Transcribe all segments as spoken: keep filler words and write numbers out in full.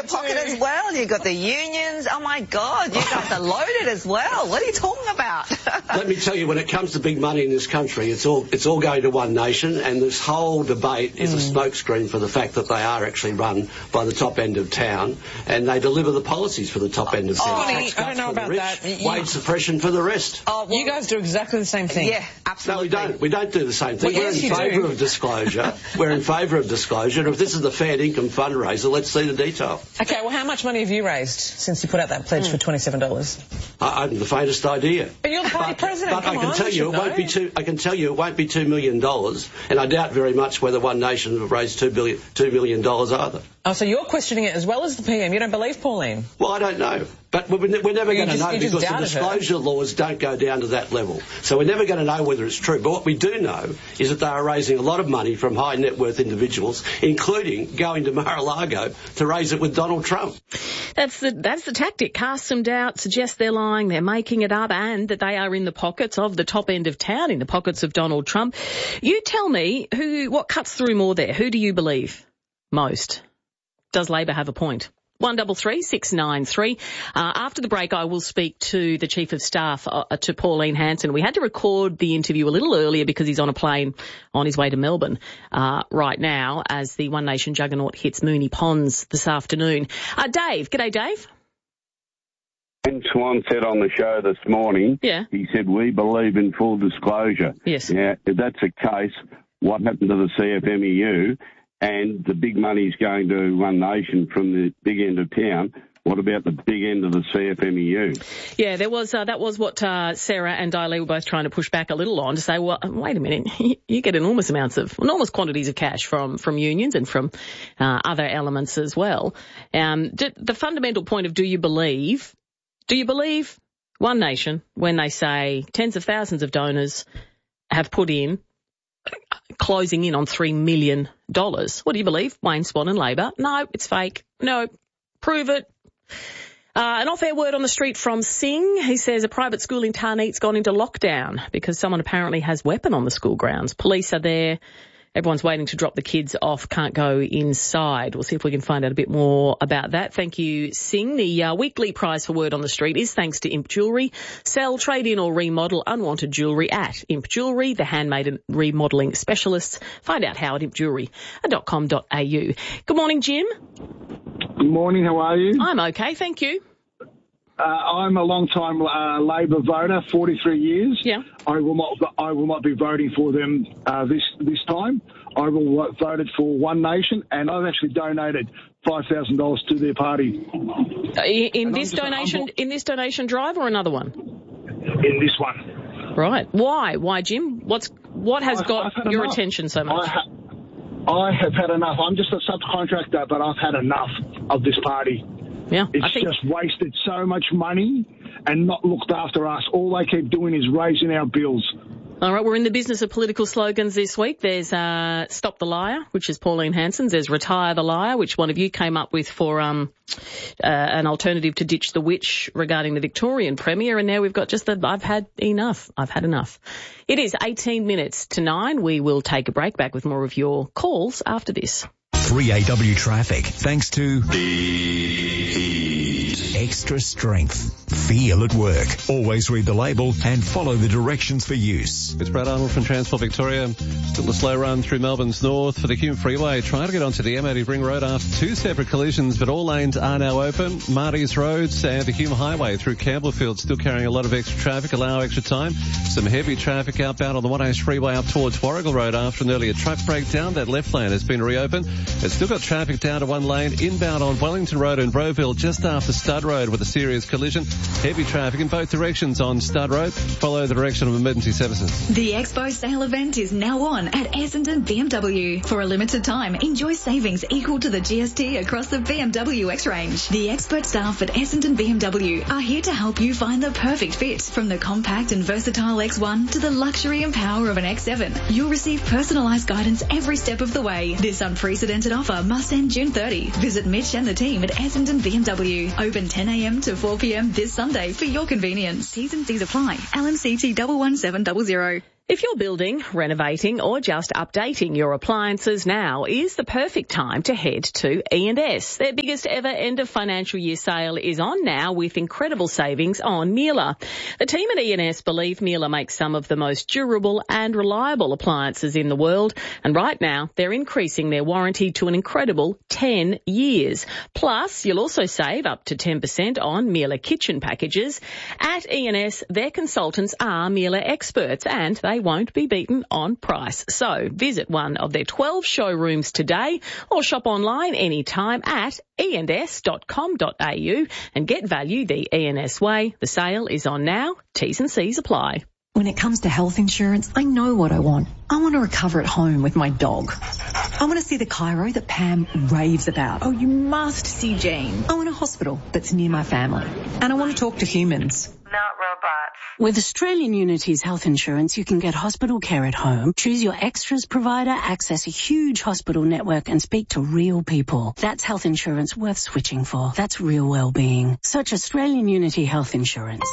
your pocket as well. You've got the unions. Oh, my God, you guys are loaded as well. What are you talking about? Let me tell you, when it comes to big money in this country, it's all it's all going to one nation, and this whole debate is mm. a smokescreen for the fact that they are actually run by the top end of town, and they deliver the policies for the top end of town. Oh, Tax I don't know about rich, that. Wage suppression for the rest. Oh, well, you guys do exactly the same thing. Yeah, absolutely. No, we don't. We don't do the same thing. Well, We're yes, in favour of disclosure. We're in favour of disclosure. And if this is the Fair Income fundraiser, let's see the detail. Okay, well, how much money have you raised since you put out that pledge mm. for twenty-seven dollars? I haven't the faintest idea. But you're the party but, president. But Come I can on, tell you, it know. won't be two. I can tell you, it won't be two million dollars, and I doubt very much whether One Nation have raised two billion, two million dollars either. Oh, so you're questioning it as well as the P M. You don't believe Pauline? Well, I don't know. But we're, we're never going to know because the disclosure her. laws don't go down to that level. So we're never going to know whether it's true. But what we do know is that they are raising a lot of money from high net worth individuals, including going to Mar-a-Lago to raise it with Donald Trump. That's the that's the tactic. Cast some doubt, suggest they're lying, they're making it up, and that they are in the pockets of the top end of town, in the pockets of Donald Trump. You tell me who what cuts through more there. Who do you believe most? Does Labor have a point? One double three six nine three. Uh, after the break, I will speak to the Chief of Staff, uh, to Pauline Hanson. We had to record the interview a little earlier because he's on a plane on his way to Melbourne uh, right now as the One Nation juggernaut hits Moonee Ponds this afternoon. Uh, Dave, g'day, Dave. Ben Swan said on the show this morning, yeah. he said, we believe in full disclosure. Yes. Now, if that's the case, what happened to the C F M E U? And the big money's going to One Nation from the big end of town. What about the big end of the C F M E U? Yeah, there was uh, that was what uh, Sarah and Diley were both trying to push back a little on, to say, well, wait a minute, you get enormous amounts of, enormous quantities of cash from, from unions and from uh, other elements as well. Um, the fundamental point of do you believe, do you believe One Nation when they say tens of thousands of donors have put in, closing in on three million dollars. What do you believe? Wayne Swan and Labor? No, it's fake. No, prove it. Uh, an off-air word on the street from Singh. He says a private school in Tarneet's gone into lockdown because someone apparently has a weapon on the school grounds. Police are there. Everyone's waiting to drop the kids off, can't go inside. We'll see if we can find out a bit more about that. Thank you, Singh. The uh, weekly prize for Word on the Street is thanks to Imp Jewellery. Sell, trade in or remodel unwanted jewellery at Imp Jewellery, the handmade and remodelling specialists. Find out how at imp jewellery dot com dot a u. Good morning, Jim. Good morning, how are you? I'm okay, thank you. Uh, I'm a long-time uh, Labor voter, forty-three years. Yeah. I will not. I will not be voting for them uh, this this time. I will voted for One Nation, and I've actually donated five thousand dollars to their party. In, in this just, donation, in this donation drive, or another one? In this one. Right. Why? Why, Jim? What's what has I've, got I've your enough. attention so much? I, ha- I have had enough. I'm just a subcontractor, but I've had enough of this party. Yeah, it's I think... just wasted so much money and not looked after us. All they keep doing is raising our bills. All right, we're in the business of political slogans this week. There's uh, Stop the Liar, which is Pauline Hanson's. There's Retire the Liar, which one of you came up with for um, uh, an alternative to Ditch the Witch regarding the Victorian Premier. And now we've got just the I've had enough. I've had enough. It is eighteen minutes to nine. We will take a break. Back with more of your calls after this. three A W traffic, thanks to Beat. Extra strength. Feel at work. Always read the label and follow the directions for use. It's Brad Arnold from Transport Victoria. Still a slow run through Melbourne's north for the Hume Freeway. Trying to get onto the M eighty Ring Road after two separate collisions, but all lanes are now open. Marty's Roads and the Hume Highway through Campbellfield still carrying a lot of extra traffic. Allow extra time. Some heavy traffic outbound on the one A Freeway up towards Warrigal Road after an earlier truck breakdown. That left lane has been reopened. It's still got traffic down to one lane inbound on Wellington Road and Broville just after Stud Road with a serious collision. Heavy traffic in both directions on Stud Road. Follow the direction of emergency services. The Expo sale event is now on at Essendon B M W. For a limited time, enjoy savings equal to the G S T across the B M W X range. The expert staff at Essendon B M W are here to help you find the perfect fit. From the compact and versatile X one to the luxury and power of an X seven, you'll receive personalised guidance every step of the way. This unprecedented offer must end June thirtieth. Visit Mitch and the team at Essendon B M W. Open ten a m to four p m this Sunday for your convenience. T's and C's apply. L M C T one one seven zero zero. If you're building, renovating or just updating your appliances, now is the perfect time to head to E and S. Their biggest ever end of financial year sale is on now with incredible savings on Miele. The team at E and S believe Miele makes some of the most durable and reliable appliances in the world, and right now they're increasing their warranty to an incredible ten years. Plus, you'll also save up to ten percent on Miele kitchen packages. At E and S, their consultants are Miele experts and they won't be beaten on price. So visit one of their twelve showrooms today or shop online anytime at e and s dot com dot a u and get value the E and S way. The sale is on now. T's and C's apply. When it comes to health insurance, I know what I want. I want to recover at home with my dog. I want to see the chiro that Pam raves about. Oh, you must see Jane. I want a hospital that's near my family. And I want to talk to humans. Not robots. With Australian Unity's health insurance, you can get hospital care at home, choose your extras provider, access a huge hospital network and speak to real people. That's health insurance worth switching for. That's real well-being. Search Australian Unity Health Insurance.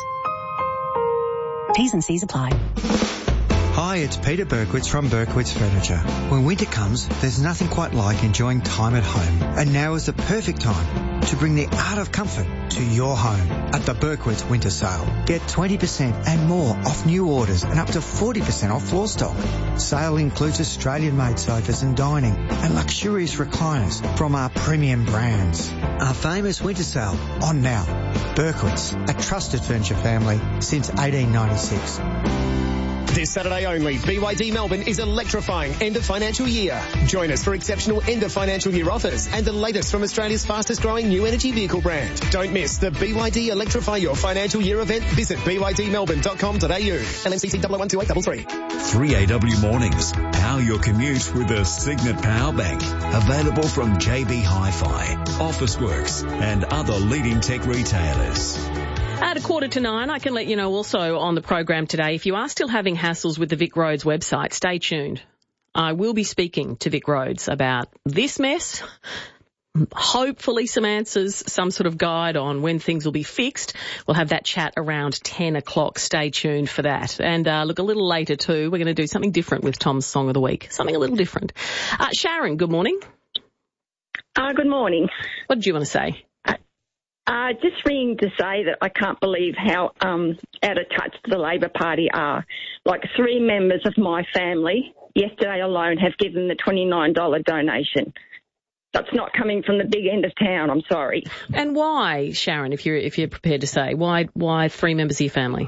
T's and C's apply. Hi, it's Peter Berkowitz from Berkowitz Furniture. When winter comes, there's nothing quite like enjoying time at home. And now is the perfect time to bring the art of comfort to your home at the Berkowitz Winter Sale. Get twenty percent and more off new orders and up to forty percent off floor stock. Sale includes Australian-made sofas and dining and luxurious recliners from our premium brands. Our famous winter sale on now. Berkowitz, a trusted furniture family since eighteen ninety-six. This Saturday only, B Y D Melbourne is electrifying end of financial year. Join us for exceptional end of financial year offers and the latest from Australia's fastest growing new energy vehicle brand. Don't miss the B Y D Electrify Your Financial Year event. Visit b y d melbourne dot com dot a u. L M C C double oh one two eight three three. three A W Mornings. Power your commute with a Signet Power Bank. Available from J B Hi-Fi, Officeworks and other leading tech retailers. At a quarter to nine, I can let you know also on the program today, if you are still having hassles with the Vic Roads website, stay tuned. I will be speaking to Vic Roads about this mess, hopefully some answers, some sort of guide on when things will be fixed. We'll have that chat around ten o'clock. Stay tuned for that. And uh, look, a little later too, we're going to do something different with Tom's Song of the Week, something a little different. Uh, Sharon, good morning. Uh, good morning. What did you want to say? Uh, just ringing to say that I can't believe how um, out of touch the Labor Party are. Like three members of my family yesterday alone have given the twenty-nine dollars donation. That's not coming from the big end of town, I'm sorry. And why, Sharon, if you're if you're prepared to say, why why three members of your family?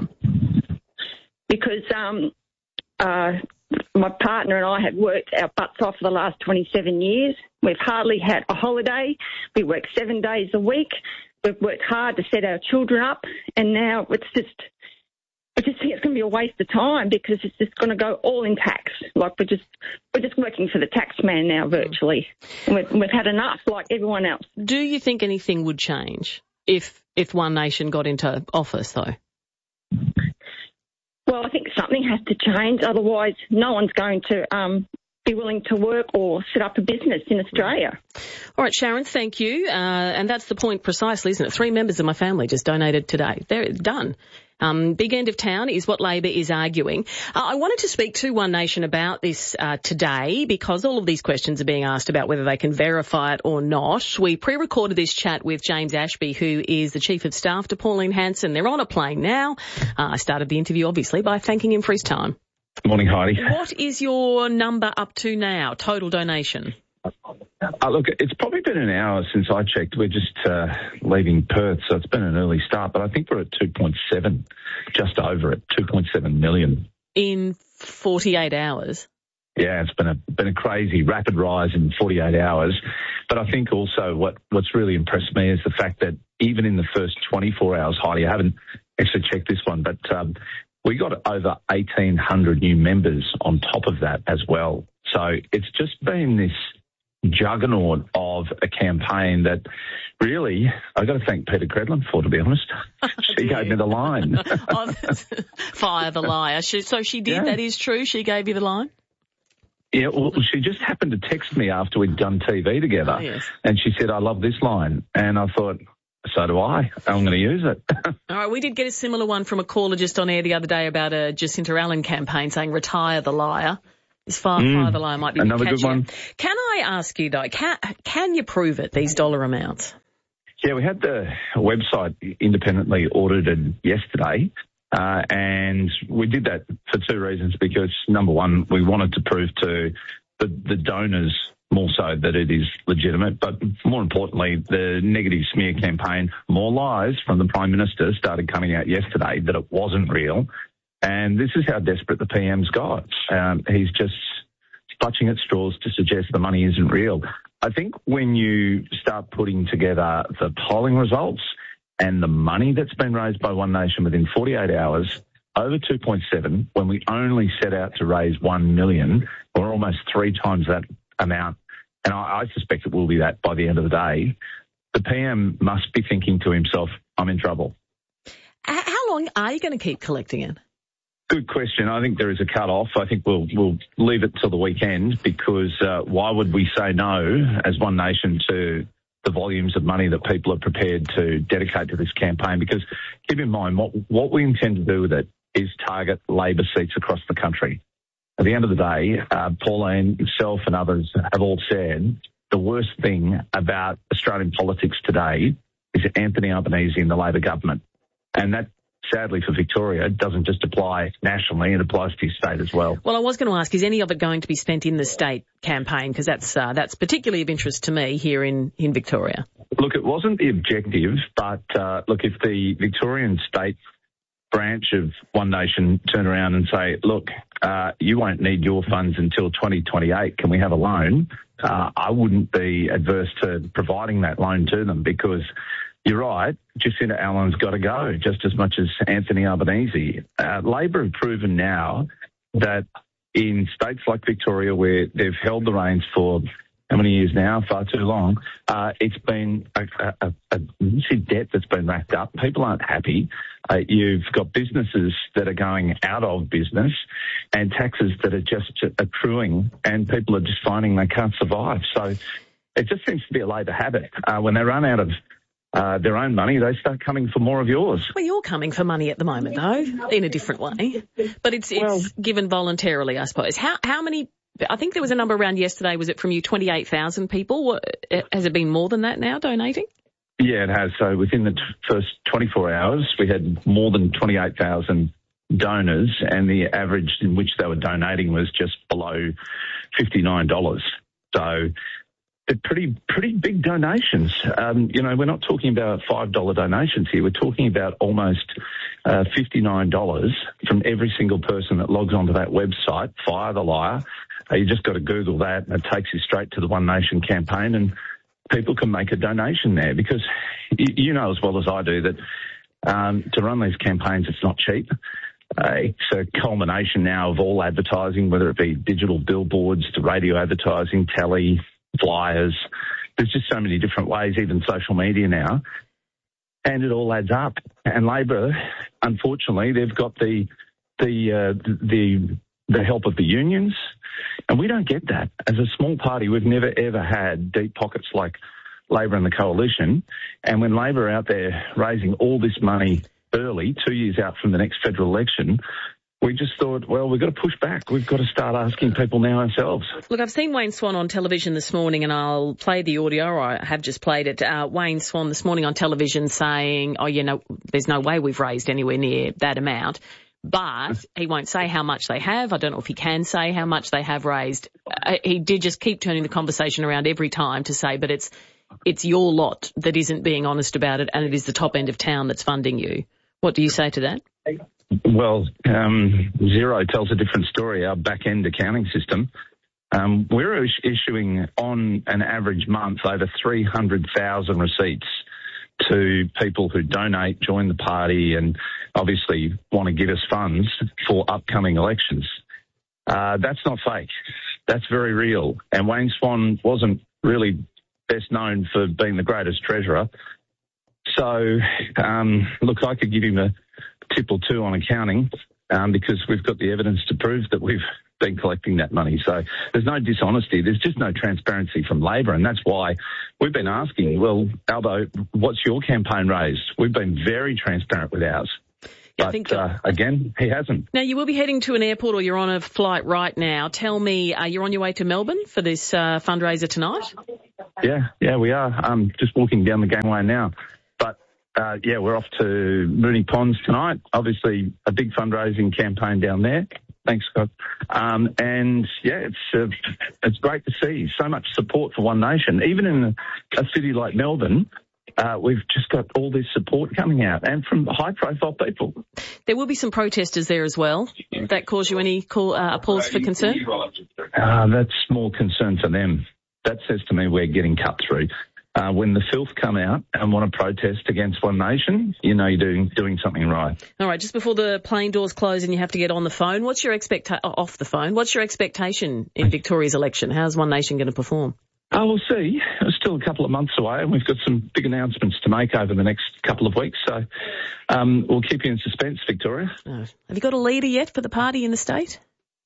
Because um, uh, my partner and I have worked our butts off for the last twenty-seven years. We've hardly had a holiday. We work seven days a week. We've worked hard to set our children up, and now it's just, I just think it's going to be a waste of time because it's just going to go all in tax. Like we're just, we're just working for the tax man now virtually. And we've, we've had enough, like everyone else. Do you think anything would change if if One Nation got into office, though? Well, I think something has to change. Otherwise, no one's going to um, be willing to work or set up a business in Australia. All right, Sharon, thank you. Uh, and that's the point precisely, isn't it? Three members of my family just donated today. They're done. Um, big end of town is what Labor is arguing. Uh, I wanted to speak to One Nation about this uh, today because all of these questions are being asked about whether they can verify it or not. We pre-recorded this chat with James Ashby, who is the Chief of Staff to Pauline Hanson. They're on a plane now. Uh, I started the interview, obviously, by thanking him for his time. Good morning, Heidi. What is your number up to now, total donation? Uh, look, it's probably been an hour since I checked. We're just uh, leaving Perth, so it's been an early start, but I think we're at two point seven, just over it, two point seven million. In forty-eight hours? Yeah, it's been a been a crazy, rapid rise in forty-eight hours. But I think also what, what's really impressed me is the fact that even in the first twenty-four hours, Heidi, I haven't actually checked this one, but um, we got over eighteen hundred new members on top of that as well. So it's just been this juggernaut of a campaign that really I got to thank Peter Credlin for, to be honest. She gave me the line. Oh, fire the liar. She, so she did, yeah. That is true, she gave you the line? Yeah, well, she just happened to text me after we'd done T V together. Oh, yes. And she said, I love this line. And I thought, so do I. I'm going to use it. All right, we did get a similar one from a caller just on air the other day about a Jacinta Allen campaign saying retire the liar. This fire, Mm, fire the liar might be a bit another good catchier. one. Can I ask you, though, can, can you prove it, these dollar amounts? Yeah, we had the website independently audited yesterday, uh, and we did that for two reasons. Because, number one, we wanted to prove to the, the donors more so that it is legitimate, but more importantly, the negative smear campaign, more lies from the Prime Minister started coming out yesterday that it wasn't real. And this is how desperate the P M's got. Um, he's just clutching at straws to suggest the money isn't real. I think when you start putting together the polling results and the money that's been raised by One Nation within forty-eight hours, over two point seven, when we only set out to raise one million, or almost three times that amount, and I, I suspect it will be that by the end of the day, the P M must be thinking to himself, I'm in trouble. How long are you going to keep collecting it? Good question. I think there is a cut-off. I think we'll we'll leave it till the weekend because uh, why would we say no as One Nation to the volumes of money that people are prepared to dedicate to this campaign? Because keep in mind, what, what we intend to do with it is target Labor seats across the country. At the end of the day, uh, Pauline, yourself and others have all said the worst thing about Australian politics today is Anthony Albanese and the Labor government. And that, sadly for Victoria, doesn't just apply nationally, it applies to your state as well. Well, I was going to ask, is any of it going to be spent in the state campaign? Because that's uh, that's particularly of interest to me here in, in Victoria. Look, it wasn't the objective, but uh, look, if the Victorian state branch of One Nation turn around and say, look, uh, you won't need your funds until twenty twenty-eight, can we have a loan? Uh, I wouldn't be adverse to providing that loan to them because you're right, Jacinta Allen's got to go just as much as Anthony Albanese. Uh, Labor have proven now that in states like Victoria where they've held the reins for how many years now? Far too long. Uh, it's been a, a, a, a massive debt that's been racked up. People aren't happy. Uh, you've got businesses that are going out of business and taxes that are just accruing and people are just finding they can't survive. So it just seems to be a Labor habit. Uh, when they run out of Uh, their own money, they start coming for more of yours. Well, you're coming for money at the moment, though, in a different way. But it's it's well, given voluntarily, I suppose. How how many, I think there was a number around yesterday, was it from you, twenty-eight thousand people? What, has it been more than that now, donating? Yeah, it has. So within the t- first twenty-four hours, we had more than twenty-eight thousand donors, and the average in which they were donating was just below fifty-nine dollars. So they're pretty, pretty big donations. Um, you know, we're not talking about five dollar donations here. We're talking about almost uh, fifty-nine dollars from every single person that logs onto that website, Fire the Liar. Uh, you just got to Google that and it takes you straight to the One Nation campaign and people can make a donation there because y- you know as well as I do that um, to run these campaigns, it's not cheap. Uh, it's a culmination now of all advertising, whether it be digital billboards to radio advertising, telly, flyers. There's just so many different ways, even social media now, and it all adds up. And Labor, unfortunately, they've got the the uh, the the help of the unions, and we don't get that. As a small party, we've never ever had deep pockets like Labor and the Coalition. And when Labor are out there raising all this money early, two years out from the next federal election, we just thought, well, we've got to push back. We've got to start asking people now ourselves. Look, I've seen Wayne Swan on television this morning, and I'll play the audio, or I have just played it. Uh, Wayne Swan this morning on television saying, oh, you know, there's no way we've raised anywhere near that amount. But he won't say how much they have. I don't know if he can say how much they have raised. Uh, he did just keep turning the conversation around every time to say, but it's it's your lot that isn't being honest about it, and it is the top end of town that's funding you. What do you say to that? Well, um, Xero tells a different story, our back-end accounting system. Um, we're is- issuing on an average month over three hundred thousand receipts to people who donate, join the party and obviously want to give us funds for upcoming elections. Uh, that's not fake. That's very real. And Wayne Swan wasn't really best known for being the greatest treasurer. So, um, look, I could give him a tip or two on accounting um, because we've got the evidence to prove that we've been collecting that money. So there's no dishonesty. There's just no transparency from Labor, and that's why we've been asking, well, Albo, what's your campaign raised? We've been very transparent with ours. Yeah, but, I think uh, again, he hasn't. Now, you will be heading to an airport or you're on a flight right now. Tell me, uh, you're on your way to Melbourne for this uh, fundraiser tonight? Yeah, yeah, we are. I'm just walking down the gangway now. But, uh, yeah, we're off to Moonee Ponds tonight. Obviously, a big fundraising campaign down there. Thanks, Scott. Um, and, yeah, it's uh, it's great to see so much support for One Nation. Even in a city like Melbourne, Uh, we've just got all this support coming out, and from high-profile people. There will be some protesters there as well. Did that cause you any call, uh, pause for concern? Uh, that's more concern for them. That says to me we're getting cut through. Uh, when the filth come out and want to protest against One Nation, you know you're doing doing something right. All right, just before the plane doors close and you have to get on the phone, what's your expecta- off the phone? What's your expectation in Victoria's election? How's One Nation going to perform? Oh, we'll see. It's still a couple of months away, and we've got some big announcements to make over the next couple of weeks. So um, we'll keep you in suspense, Victoria. Oh. Have you got a leader yet for the party in the state?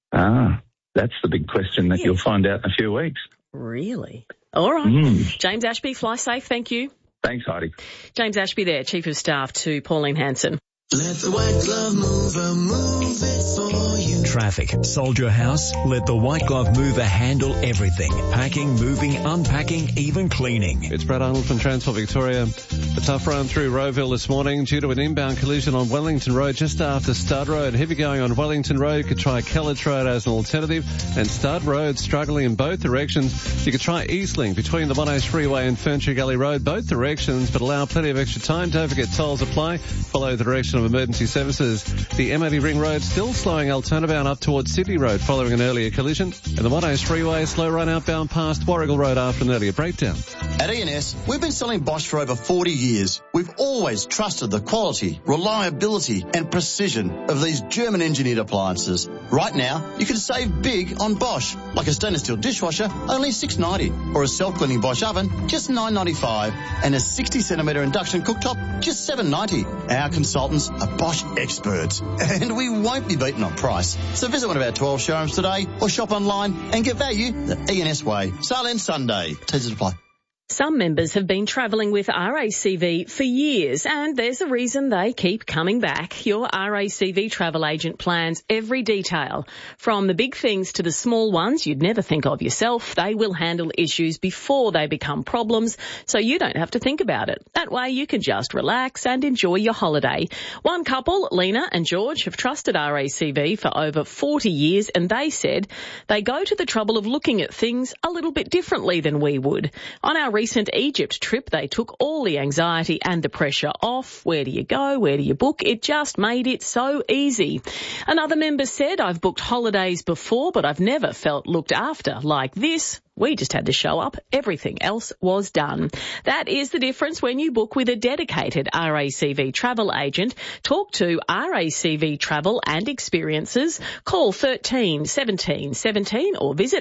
Ah, that's the big question that yes. You'll find out in a few weeks. Really? All right. Mm. James Ashby, fly safe. Thank you. Thanks, Heidi. James Ashby there, Chief of Staff to Pauline Hanson. Let the white glove mover move it for you. Traffic. Sold your house? Let the white glove mover handle everything. Packing, moving, unpacking, even cleaning. It's Brad Arnold from Transport Victoria. A tough run through Rowville this morning due to an inbound collision on Wellington Road just after Stud Road. Heavy going on Wellington Road. You could try Kellett Road as an alternative. And Stud Road struggling in both directions. You could try Eastlink between the one oh Freeway and Ferntree Gully Road. Both directions, but allow plenty of extra time. Don't forget tolls apply. Follow the direction of emergency services. The M eighty Ring Road still slowing Altona-bound up towards Sydney Road following an earlier collision. And the one oh Freeway slow run outbound past Warrigal Road after an earlier breakdown. At E and S, we've been selling Bosch for over forty years. We've always trusted the quality, reliability and precision of these German-engineered appliances. Right now, you can save big on Bosch, like a stainless steel dishwasher, only six dollars ninety, or a self-cleaning Bosch oven, just nine dollars ninety-five, and a sixty centimetre induction cooktop, just seven dollars ninety. Our consultants are Bosch experts, and we won't be beaten on price. So visit one of our twelve showrooms today, or shop online and get value the E and S way. Sale ends Sunday. Teasers apply. Some members have been travelling with R A C V for years, and there's a reason they keep coming back. Your R A C V travel agent plans every detail. From the big things to the small ones you'd never think of yourself, they will handle issues before they become problems, so you don't have to think about it. That way you can just relax and enjoy your holiday. One couple, Lena and George, have trusted R A C V for over forty years, and they said they go to the trouble of looking at things a little bit differently than we would. On our recent Egypt trip, they took all the anxiety and the pressure off. Where do you go? Where do you book? It just made it so easy. Another member said, I've booked holidays before, but I've never felt looked after like this. We just had to show up. Everything else was done. That is the difference when you book with a dedicated R A C V travel agent. Talk to R A C V Travel and Experiences. Call thirteen seventeen seventeen or visit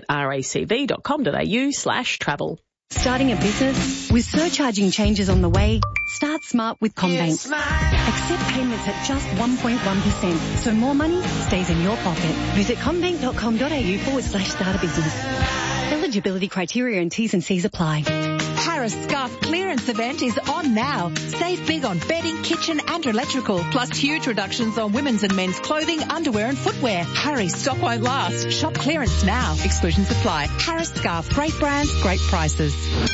racv.com.au slash travel. Starting a business? With surcharging changes on the way, start smart with CommBank. Accept payments at just one point one percent, so more money stays in your pocket. Visit commbank.com.au forward slash start a business. Eligibility criteria and T's and C's apply. Harris Scarf Clearance Event is on now. Save big on bedding, kitchen and electrical, plus huge reductions on women's and men's clothing, underwear and footwear. Hurry, stock won't last. Shop clearance now. Exclusions apply. Harris Scarf, great brands, great prices.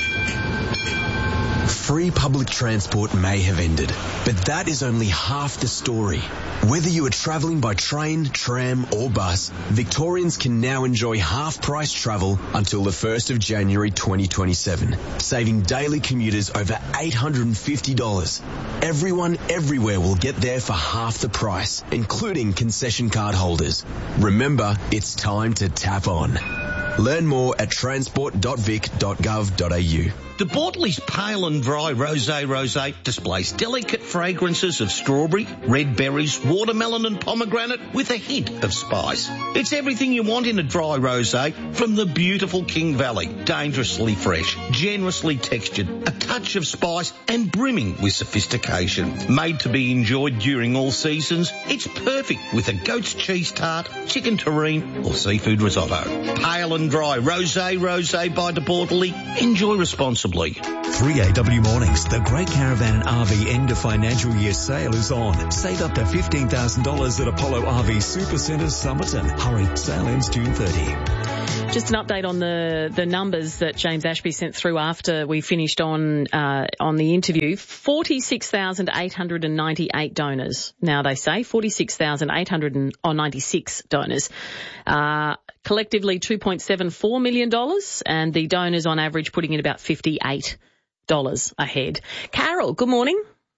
Free public transport may have ended, but that is only half the story. Whether you are travelling by train, tram or bus, Victorians can now enjoy half-price travel until the first of January twenty twenty-seven, saving daily commuters over eight hundred fifty dollars. Everyone everywhere will get there for half the price, including concession card holders. Remember, it's time to tap on. Learn more at transport dot vic dot gov dot a u. De Bortoli's Pale and Dry Rosé Rosé displays delicate fragrances of strawberry, red berries, watermelon and pomegranate with a hint of spice. It's everything you want in a dry rosé from the beautiful King Valley. Dangerously fresh, generously textured, a touch of spice and brimming with sophistication. Made to be enjoyed during all seasons, it's perfect with a goat's cheese tart, chicken terrine or seafood risotto. Pale and Dry Rosé Rosé by De Bortoli. Enjoy responsibly. three A W Mornings, the Great Caravan and R V end of financial year sale is on. Save up to fifteen thousand dollars at Apollo R V Supercentres Somerton. Hurry, sale ends June thirtieth. Just an update on the, the numbers that James Ashby sent through after we finished on uh, on the interview. forty-six thousand eight hundred ninety-eight donors, now they say. forty-six thousand eight hundred ninety-six donors. Uh, collectively two point seven four million dollars, and the donors on average putting in about fifty-eight dollars a head. Carol, good morning.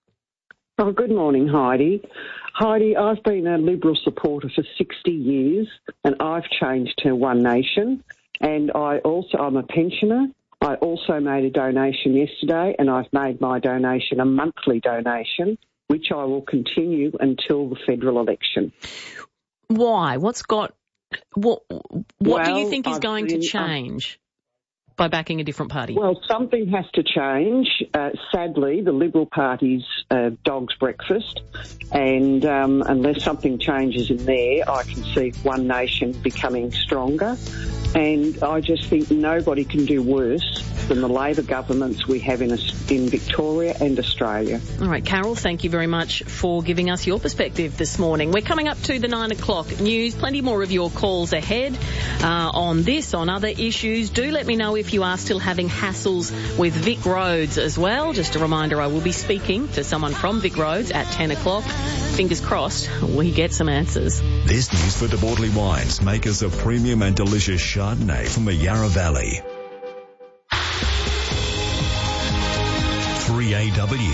Oh, good morning, Heidi. Heidi, I've been a Liberal supporter for sixty years, and I've changed to One Nation. And I also, I'm a pensioner. I also made a donation yesterday, and I've made my donation a monthly donation, which I will continue until the federal election. Why? What's got? What? What well, do you think is I've going been, to change by backing a different party? Well, something has to change. Uh, sadly, the Liberal Party's uh, dog's breakfast, and um, unless something changes in there, I can see One Nation becoming stronger. And I just think nobody can do worse than the Labor governments we have in in Victoria and Australia. All right, Carol, thank you very much for giving us your perspective this morning. We're coming up to the nine o'clock news. Plenty more of your calls ahead uh, on this, on other issues. Do let me know if you are still having hassles with Vic Roads as well. Just a reminder, I will be speaking to someone from Vic Roads at ten o'clock. Fingers crossed we get some answers. This news for De Bortoli Wines, makers of premium and delicious Chardonnay from the Yarra Valley. three A W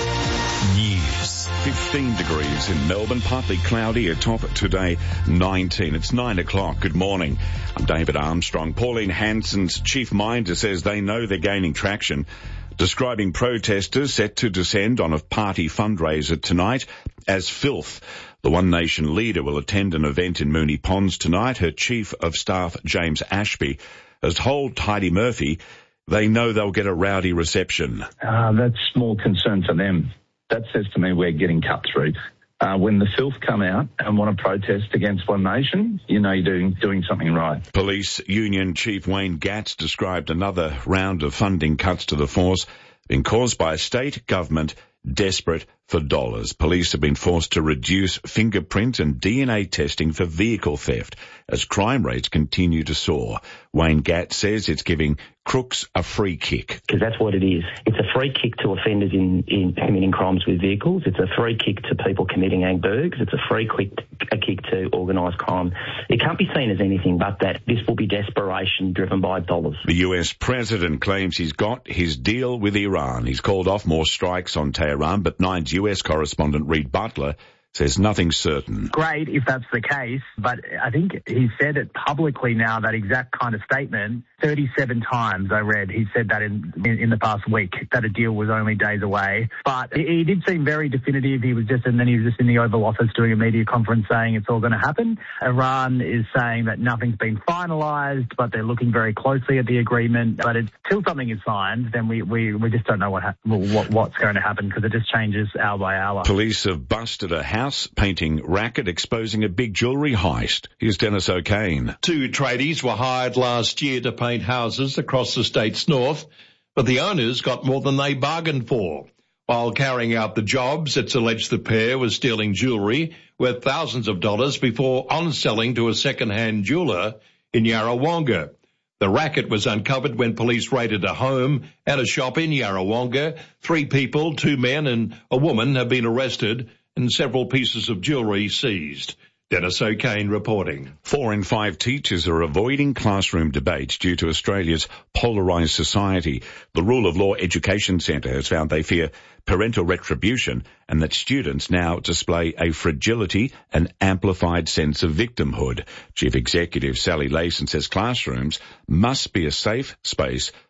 News. fifteen degrees in Melbourne, partly cloudy, a top today nineteen. It's nine o'clock. Good morning. I'm David Armstrong. Pauline Hanson's chief minder says they know they're gaining traction, describing protesters set to descend on a party fundraiser tonight as filth. The One Nation leader will attend an event in Moonee Ponds tonight. Her chief of staff, James Ashby, has told Heidi Murphy they know they'll get a rowdy reception. Uh, that's small concern for them. That says to me we're getting cut through. Uh, when the filth come out and want to protest against One Nation, you know you're doing, doing something right. Police Union Chief Wayne Gatz described another round of funding cuts to the force being caused by a state government desperate for dollars. Police have been forced to reduce fingerprint and D N A testing for vehicle theft as crime rates continue to soar. Wayne Gatz says it's giving crooks a free kick. Because that's what it is. It's a free kick to offenders in, in committing crimes with vehicles. It's a free kick to people committing angbergs. It's a free quick, a kick to organised crime. It can't be seen as anything but that. This will be desperation driven by dollars. The U S president claims he's got his deal with Iran. He's called off more strikes on Tehran, but Nine's U S correspondent Reid Butler says nothing's certain. Great if that's the case, but I think he said it publicly now, that exact kind of statement, thirty-seven times I read he said that in, in, in the past week, that a deal was only days away. But he, he did seem very definitive. He was just, and then he was just in the Oval Office doing a media conference saying it's all going to happen. Iran is saying that nothing's been finalised, but they're looking very closely at the agreement. But until something is signed, then we, we, we just don't know what, ha- what what's going to happen, because it just changes hour by hour. Police have busted a house painting racket exposing a big jewellery heist. Here's Dennis O'Kane. Two tradies were hired last year to paint houses across the state's north, but the owners got more than they bargained for. While carrying out the jobs, it's alleged the pair was stealing jewellery worth thousands of dollars before on-selling to a second-hand jeweller in Yarrawonga. The racket was uncovered when police raided a home and a shop in Yarrawonga. Three people, two men and a woman, have been arrested and several pieces of jewellery seized. Dennis O'Kane reporting. Four in five teachers are avoiding classroom debates due to Australia's polarised society. The Rule of Law Education Centre has found they fear parental retribution and that students now display a fragility and amplified sense of victimhood. Chief Executive Sally Layson says classrooms must be a safe space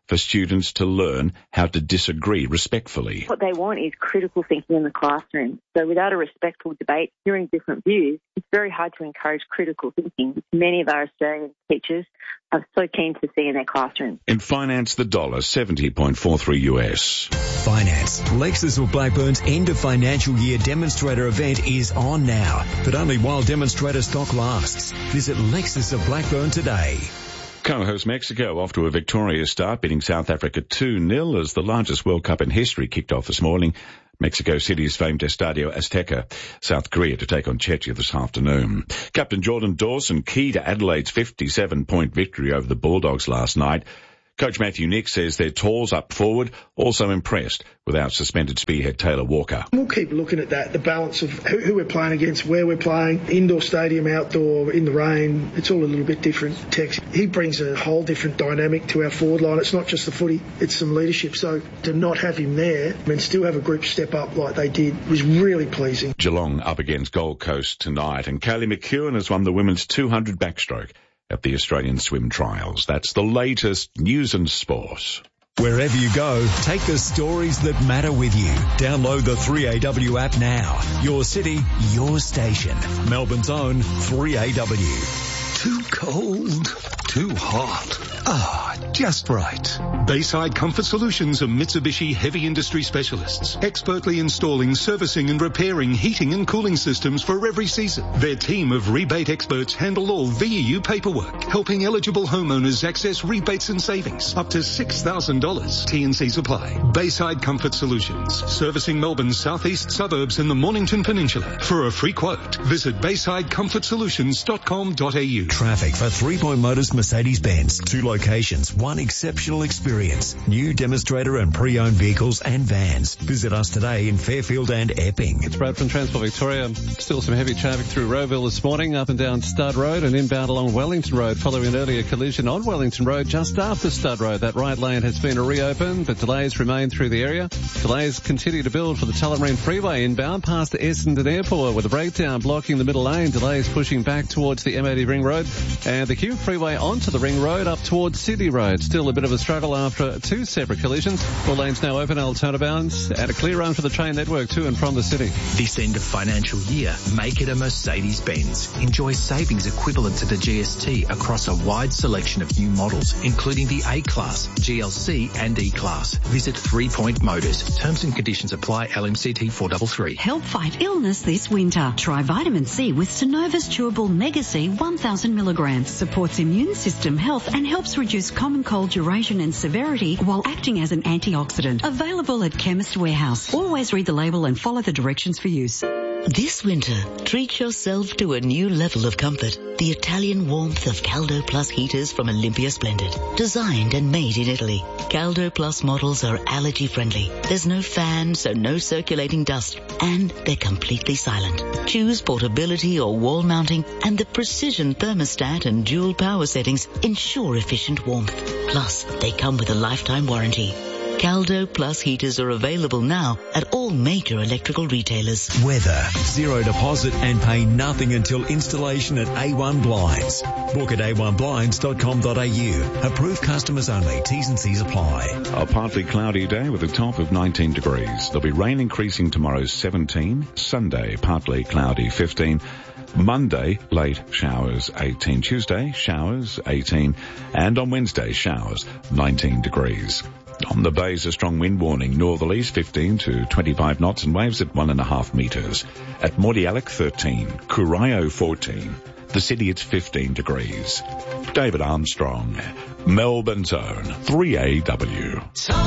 for students to learn how to disagree respectfully. What they want is critical thinking in the classroom. So without a respectful debate, hearing different views, it's very hard to encourage critical thinking, which many of our Australian teachers are so keen to see in their classrooms. In finance, the dollar, seventy point four three U S. Finance. Lexus of Blackburn's end of financial year demonstrator event is on now, but only while demonstrator stock lasts. Visit Lexus of Blackburn today. Co-host Mexico off to a victorious start, beating South Africa two nil as the largest World Cup in history kicked off this morning. Mexico City's famed Estadio Azteca. South Korea to take on Czechia this afternoon. Captain Jordan Dawson key to Adelaide's fifty-seven point victory over the Bulldogs last night. Coach Matthew Nick says their tools up forward, also impressed without suspended spearhead Taylor Walker. We'll keep looking at that, the balance of who, who we're playing against, where we're playing, indoor stadium, outdoor, in the rain. It's all a little bit different. Tex, he brings a whole different dynamic to our forward line. It's not just the footy, it's some leadership. So to not have him there and still have a group step up like they did was really pleasing. Geelong up against Gold Coast tonight, and Kaylee McEwen has won the women's two hundred backstroke at the Australian Swim Trials. That's the latest news and sport. Wherever you go, take the stories that matter with you. Download the three A W app now. Your city, your station. Melbourne's own three A W. Too cold, too hot. Ah, just right. Bayside Comfort Solutions are Mitsubishi heavy industry specialists, expertly installing, servicing and repairing heating and cooling systems for every season. Their team of rebate experts handle all V E U paperwork, helping eligible homeowners access rebates and savings up to six thousand dollars. T and C's apply. Bayside Comfort Solutions, servicing Melbourne's southeast suburbs and the Mornington Peninsula. For a free quote, visit bayside comfort solutions dot com dot a u. Traffic for Three Point Motors Mercedes-Benz. Two locations, one exceptional experience. New demonstrator and pre-owned vehicles and vans. Visit us today in Fairfield and Epping. It's Brad from Transport Victoria. Still some heavy traffic through Rowville this morning, up and down Stud Road and inbound along Wellington Road following an earlier collision on Wellington Road just after Stud Road. That right lane has been reopened, but delays remain through the area. Delays continue to build for the Tullamarine Freeway inbound past Essendon Airport with a breakdown blocking the middle lane. Delays pushing back towards the M eighty Ring Road and the Hume Freeway onto the Ring Road up towards City Road. Still a bit of a struggle after two separate collisions. All lanes now open, alternate bounds, and a clear run for the train network to and from the city. This end of financial year, make it a Mercedes-Benz. Enjoy savings equivalent to the G S T across a wide selection of new models, including the A-Class, G L C and E-Class. Visit Three Point Motors. Terms and conditions apply. L M C T four three three. Help fight illness this winter. Try vitamin C with Synova's chewable Mega C one thousand milligrams. Supports immune system health and helps reduce common cold duration and severity while acting as an antioxidant. Available at Chemist Warehouse. Always read the label and follow the directions for use. This winter, treat yourself to a new level of comfort. The Italian warmth of Caldo Plus heaters from Olympia Splendid. Designed and made in Italy. Caldo Plus models are allergy friendly. There's no fan, so no circulating dust. And they're completely silent. Choose portability or wall mounting, and the precision thermostat and dual power settings ensure efficient warmth. Plus, they come with a lifetime warranty. Caldo Plus heaters are available now at all major electrical retailers. Weather, zero deposit and pay nothing until installation at A one Blinds. Book at a one blinds dot com dot a u. Approved customers only. T's and C's apply. A partly cloudy day with a top of nineteen degrees. There'll be rain increasing tomorrow, seventeen. Sunday, partly cloudy, fifteen. Monday, late showers, eighteen. Tuesday, showers, eighteen. And on Wednesday, showers, nineteen degrees. On the bays, a strong wind warning, northerlies fifteen to twenty-five knots and waves at one and a half metres. At Mordialloc, thirteen. Corio, fourteen. The city, it's fifteen degrees. David Armstrong, Melbourne's own three A W.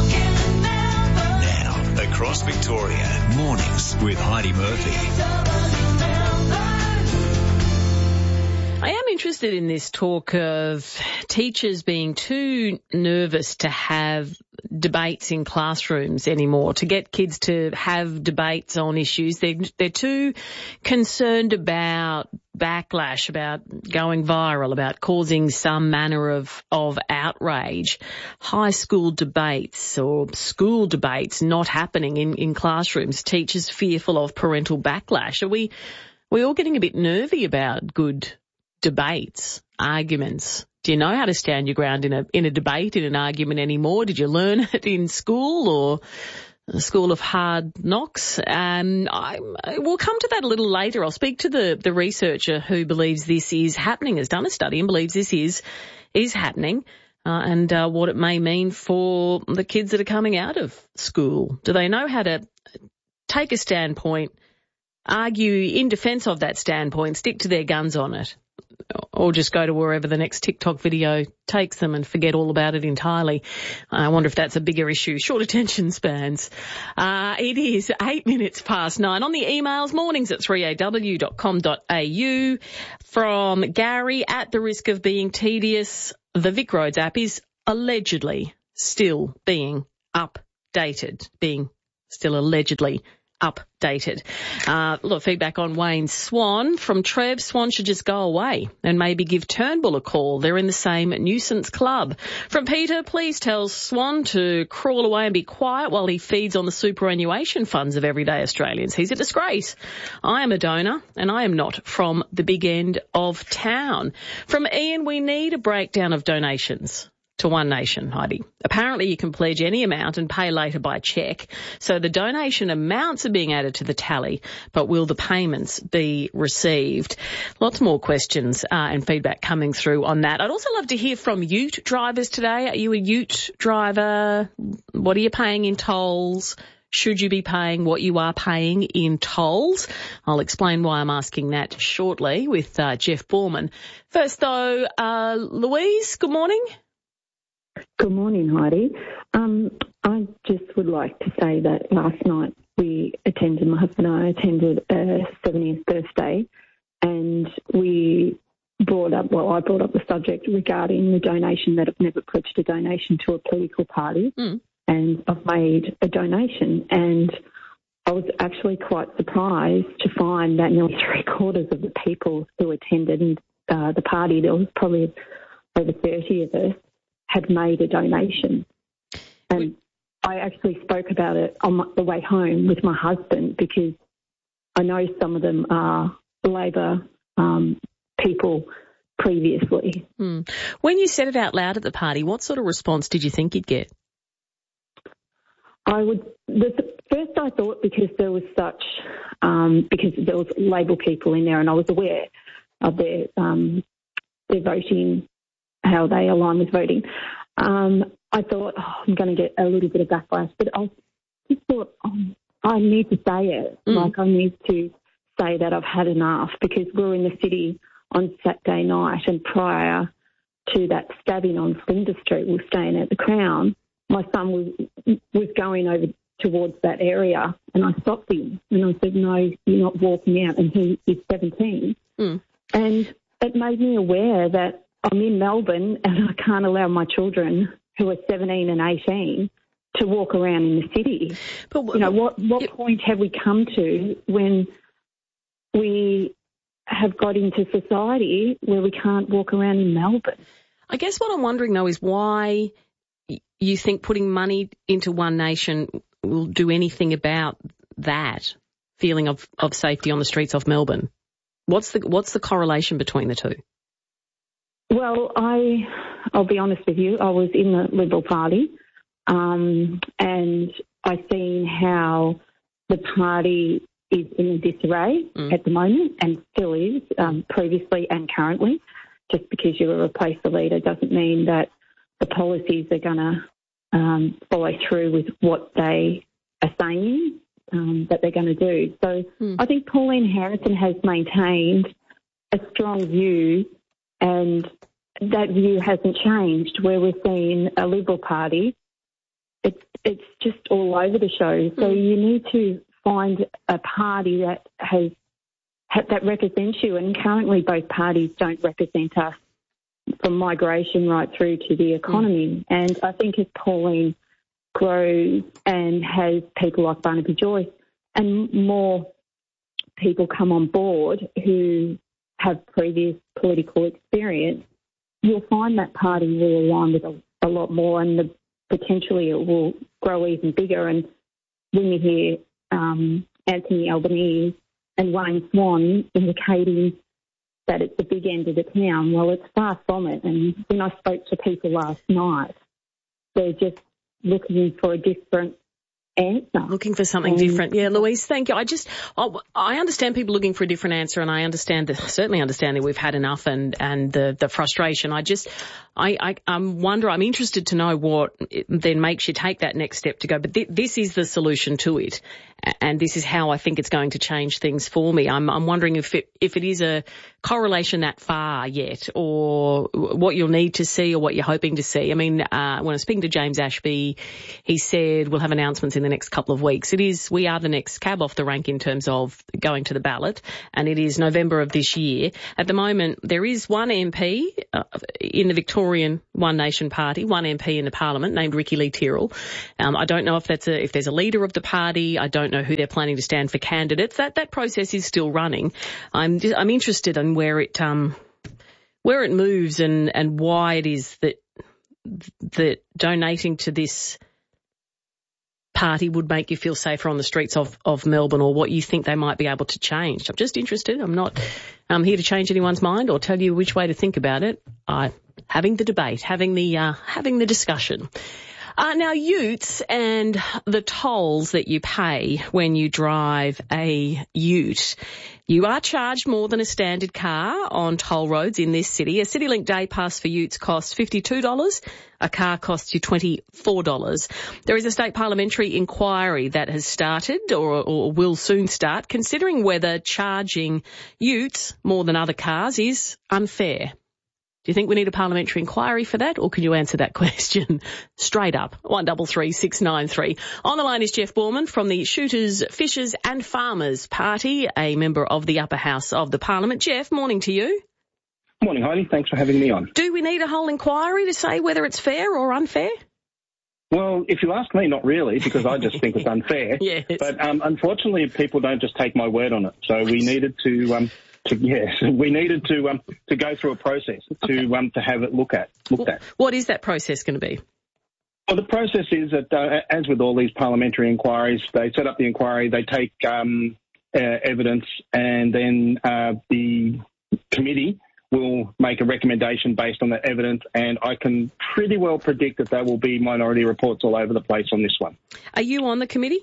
Now, across Victoria, mornings with Heidi Murphy. I am interested in this talk of teachers being too nervous to have debates in classrooms anymore, to get kids to have debates on issues. They're, they're too concerned about backlash, about going viral, about causing some manner of, of outrage. High school debates or school debates not happening in, in classrooms. Teachers fearful of parental backlash. Are we, are we all getting a bit nervy about good debates, arguments? Do you know how to stand your ground in a in a debate, in an argument anymore? Did you learn it in school or a school of hard knocks? Um, I, we'll come to that a little later. I'll speak to the, the researcher who believes this is happening, has done a study and believes this is is happening, uh, and uh, what it may mean for the kids that are coming out of school. Do they know how to take a standpoint, argue in defence of that standpoint, stick to their guns on it, or just go to wherever the next TikTok video takes them and forget all about it entirely? I wonder if that's a bigger issue. Short attention spans. Uh, it is eight minutes past nine. On the emails, mornings at three a w dot com dot a u. From Gary, at the risk of being tedious, the Vic Roads app is allegedly still being updated. Being still allegedly updated. Uh, a lot of feedback on Wayne Swan. From Trev, Swan should just go away and maybe give Turnbull a call. They're in the same nuisance club. From Peter, please tell Swan to crawl away and be quiet while he feeds on the superannuation funds of everyday Australians. He's a disgrace. I am a donor and I am not from the big end of town. From Ian, we need a breakdown of donations to One Nation, Heidi. Apparently you can pledge any amount and pay later by cheque. So the donation amounts are being added to the tally, but will the payments be received? Lots more questions uh, and feedback coming through on that. I'd also love to hear from ute drivers today. Are you a ute driver? What are you paying in tolls? Should you be paying what you are paying in tolls? I'll explain why I'm asking that shortly with uh, Jeff Borman. First though, uh, Louise, good morning. Good morning, Heidi. Um, I just would like to say that last night we attended, my husband and I attended a seventieth birthday, and we brought up, well, I brought up the subject regarding the donation, that I've never pledged a donation to a political party, mm. and I've made a donation. And I was actually quite surprised to find that nearly three quarters of the people who attended uh, the party, there was probably over thirty of us, had made a donation. And I actually spoke about it on my, the way home with my husband, because I know some of them are Labor um, people previously. Mm. When you said it out loud at the party, what sort of response did you think you'd get? I would, the, the first I thought, because there was such, um, because there was Labor people in there and I was aware of their, um, their voting, how they align with voting. Um, I thought, oh, I'm going to get a little bit of backlash, but I just thought, oh, I need to say it. Mm. Like, I need to say that I've had enough, because we were in the city on Saturday night, and prior to that stabbing on Flinders Street, we were staying at the Crown. My son was was going over towards that area, and I stopped him, and I said, no, you're not walking out, and he is seventeen. Mm. And it made me aware that I'm in Melbourne and I can't allow my children who are seventeen and eighteen to walk around in the city. But you know, what, what it, point have we come to when we have got into society where we can't walk around in Melbourne? I guess what I'm wondering, though, is why you think putting money into One Nation will do anything about that feeling of, of safety on the streets of Melbourne. What's the what's the correlation between the two? Well, I, I'll be honest with you, I was in the Liberal Party, um, and I've seen how the party is in a disarray mm. at the moment, and still is, um, previously and currently. Just because you replace the leader doesn't mean that the policies are going to um, follow through with what they are saying um, that they're going to do. So mm. I think Pauline Harrison has maintained a strong view, and that view hasn't changed, where we're seeing a Liberal Party. It's, it's just all over the show. So mm. you need to find a party that has that represents you, and currently both parties don't represent us, from migration right through to the economy. Mm. And I think as Pauline grows and has people like Barnaby Joyce and more people come on board who have previous political experience, you'll find that party will align with a, a lot more, and the, potentially it will grow even bigger. And when you hear um, Anthony Albanese and Wayne Swan indicating that it's the big end of the town. Well, it's far from it. And when I spoke to people last night, they're just looking for a different answer. Looking for something um, different. Yeah, Louise, thank you. I just, I, I understand people looking for a different answer, and I understand that, certainly understand that we've had enough and, and the, the frustration. I just, I, I, I'm wonder, I'm interested to know what it then makes you take that next step to go, but th- this is the solution to it. And this is how I think it's going to change things for me. I'm, I'm wondering if it, if it is a correlation that far yet, or what you'll need to see or what you're hoping to see. I mean, uh, when I was speaking to James Ashby, he said we'll have announcements in the next couple of weeks. It is, we are the next cab off the rank in terms of going to the ballot, and it is November of this year. At the moment, there is one M P uh, in the Victorian One Nation Party, one M P in the Parliament named Ricky Lee Tyrrell. Um, I don't know if that's a, if there's a leader of the party. I don't know who they're planning to stand for candidates. That that process is still running. I'm just, I'm interested in where it um where it moves and and why it is that that donating to this party would make you feel safer on the streets of of Melbourne, or what you think they might be able to change. I'm just interested. I'm not um here to change anyone's mind or tell you which way to think about it. I having the debate, having the uh, having the discussion. Uh, now, utes and the tolls that you pay when you drive a ute. You are charged more than a standard car on toll roads in this city. A CityLink Day Pass for utes costs fifty-two dollars. A car costs you twenty-four dollars. There is a state parliamentary inquiry that has started or, or will soon start, considering whether charging utes more than other cars is unfair. Do you think we need a parliamentary inquiry for that, or can you answer that question straight up? one double three six nine three. On the line is Jeff Borman from the Shooters, Fishers and Farmers Party, a member of the upper house of the Parliament. Jeff, morning to you. Morning, Heidi. Thanks for having me on. Do we need a whole inquiry to say whether it's fair or unfair? Well, if you ask me, not really, because I just think it's unfair. Yes. But um, unfortunately, people don't just take my word on it. So we needed to... Um, To, yes, we needed to um, to go through a process to okay. um, to have it look at looked at. What is that process going to be? Well, the process is that, uh, as with all these parliamentary inquiries, they set up the inquiry, they take um, uh, evidence, and then uh, the committee will make a recommendation based on that evidence. And I can pretty well predict that there will be minority reports all over the place on this one. Are you on the committee?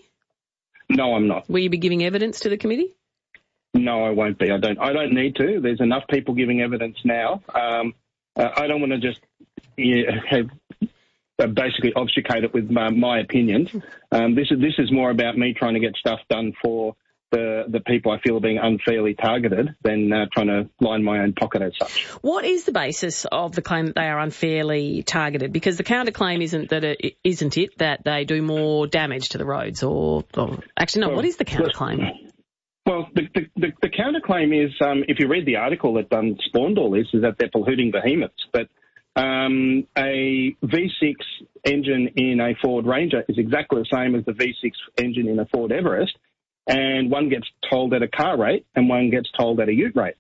No, I'm not. Will you be giving evidence to the committee? No, I won't be. I don't. I don't need to. There's enough people giving evidence now. Um, uh, I don't want to just yeah, have uh, basically obfuscate it with my, my opinions. Um, this is this is more about me trying to get stuff done for the the people I feel are being unfairly targeted than uh, trying to line my own pocket as such. What is the basis of the claim that they are unfairly targeted? Because the counterclaim isn't that it isn't it that they do more damage to the roads, or, or actually no. Well, what is the counterclaim? Well, the, the, the, the counterclaim is, um, if you read the article that um, spawned all this, is that they're polluting behemoths. But um, a V six engine in a Ford Ranger is exactly the same as the V six engine in a Ford Everest, and one gets tolled at a car rate and one gets tolled at a ute rate.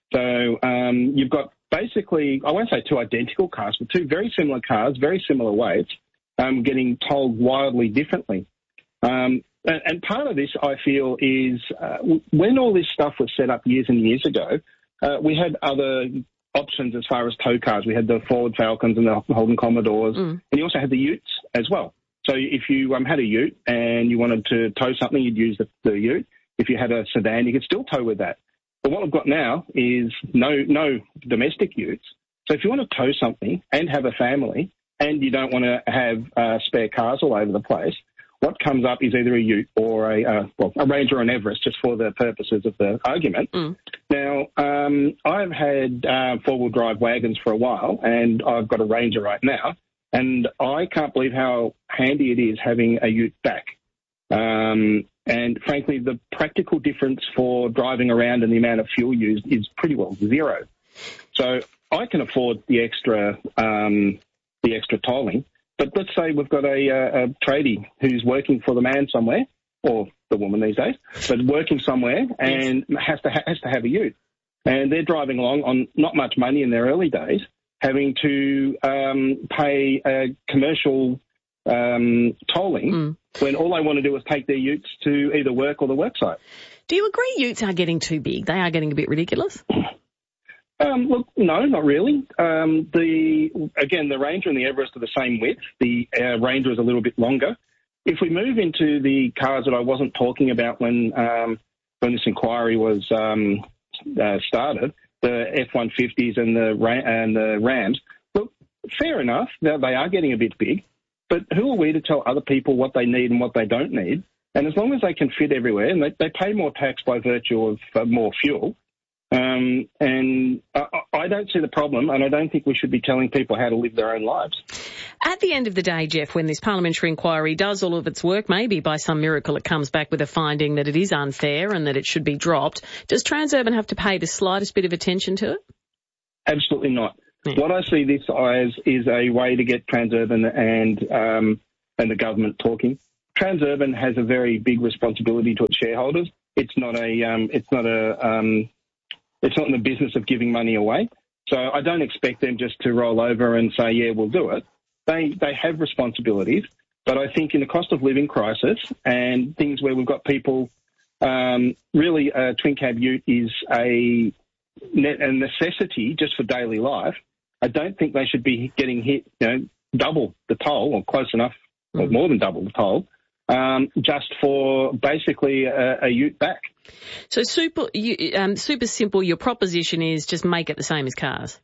So um, you've got basically, I won't say two identical cars, but two very similar cars, very similar weights, um, getting tolled wildly differently. Um, And part of this, I feel, is uh, when all this stuff was set up years and years ago, uh, we had other options as far as tow cars. We had the Ford Falcons and the Holden Commodores, mm. and you also had the utes as well. So if you um, had a ute and you wanted to tow something, you'd use the, the ute. If you had a sedan, you could still tow with that. But what we've got now is no no domestic utes. So if you want to tow something and have a family and you don't want to have uh, spare cars all over the place, what comes up is either a ute or a, uh, well, a Ranger or an Everest, just for the purposes of the argument. Mm. Now, um, I've had uh, four-wheel drive wagons for a while, and I've got a Ranger right now, and I can't believe how handy it is having a ute back. Um, and frankly, the practical difference for driving around and the amount of fuel used is pretty well zero. So I can afford the extra, um, the extra tolling. But let's say we've got a, a, a tradie who's working for the man somewhere, or the woman these days, but working somewhere and has to ha- has to have a ute. And they're driving along on not much money in their early days, having to um, pay a commercial um, tolling mm. when all they want to do is take their utes to either work or the worksite. Do you agree utes are getting too big? They are getting a bit ridiculous? Um, look, no, not really. Um, the again, the Ranger and the Everest are the same width. The uh, Ranger is a little bit longer. If we move into the cars that I wasn't talking about when um, when this inquiry was um, uh, started, the F one fifties and the Ram- and the Rams, look, fair enough, they they are getting a bit big, but who are we to tell other people what they need and what they don't need? And as long as they can fit everywhere, and they, they pay more tax by virtue of uh, more fuel, um, and I, I don't see the problem, and I don't think we should be telling people how to live their own lives. At the end of the day, Jeff, when this parliamentary inquiry does all of its work, maybe by some miracle it comes back with a finding that it is unfair and that it should be dropped, does Transurban have to pay the slightest bit of attention to it? Absolutely not. Yeah. What I see this as is a way to get Transurban and um, and the government talking. Transurban has a very big responsibility to its shareholders. It's not a um, it's not a um, it's not in the business of giving money away. So I don't expect them just to roll over and say, yeah, we'll do it. They they have responsibilities, but I think in the cost of living crisis and things where we've got people, um, really a twin cab ute is a, a necessity just for daily life. I don't think they should be getting hit, you know, double the toll or close enough, mm. or more than double the toll, um, just for basically a, a ute back. So super, you, um, super simple. Your proposition is just make it the same as cars.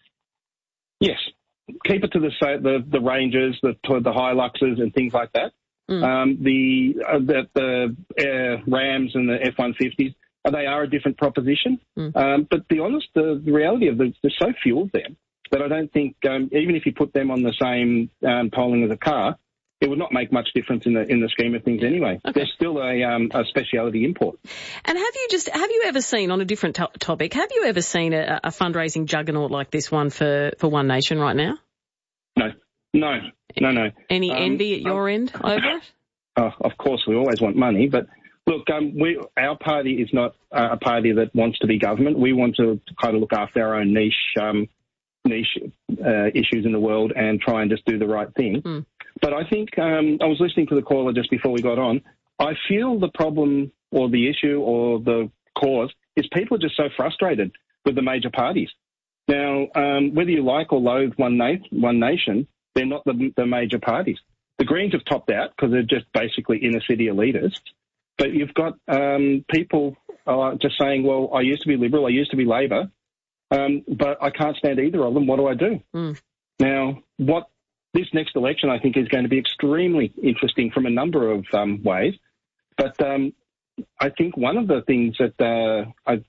Yes. Keep it to the the, the Rangers, the the Hiluxes and things like that. Mm. Um, the uh, the, the uh, Rams and the F one fifties, uh, they are a different proposition. Mm. Um, but the honest, the, the reality of the, there's so few of them that I don't think um, even if you put them on the same um, tolling as a car, it would not make much difference in the in the scheme of things anyway. Okay. There's still a, um, a speciality import. And have you just have you ever seen, on a different to- topic, have you ever seen a, a fundraising juggernaut like this one for, for One Nation right now? No, no, no, no. Any um, envy at your um, end over it? Oh, of course, we always want money, but look, um, we our party is not uh, a party that wants to be government. We want to kind of look after our own niche um, niche uh, issues in the world and try and just do the right thing. Mm. But I think um, I was listening to the caller just before we got on. I feel the problem or the issue or the cause is people are just so frustrated with the major parties. Now, um, whether you like or loathe One, Na- One Nation, they're not the, the major parties. The Greens have topped out because they're just basically inner city elitists. But you've got um, people uh, just saying, well, I used to be Liberal, I used to be Labor, um, but I can't stand either of them. What do I do? Mm. Now, what this next election, I think, is going to be extremely interesting from a number of um, ways. But um, I think one of the things that uh, I,